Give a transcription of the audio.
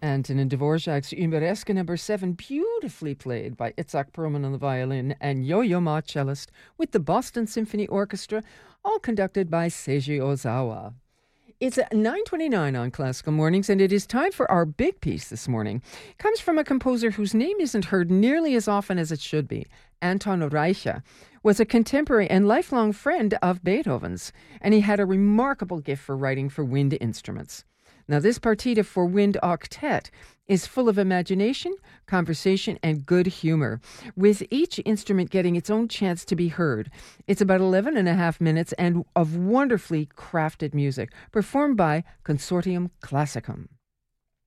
Antonin Dvorak's Umereska number 7, beautifully played by Itzhak Perlman on the violin and Yo-Yo Ma cellist with the Boston Symphony Orchestra, all conducted by Seiji Ozawa. It's 9:29 on Classical Mornings, and it is time for our big piece this morning. It comes from a composer whose name isn't heard nearly as often as it should be. Anton Reicha was a contemporary and lifelong friend of Beethoven's, and he had a remarkable gift for writing for wind instruments. Now, this partita for wind octet is full of imagination, conversation, and good humor, with each instrument getting its own chance to be heard. It's about 11 and a half minutes and of wonderfully crafted music, performed by Consortium Classicum.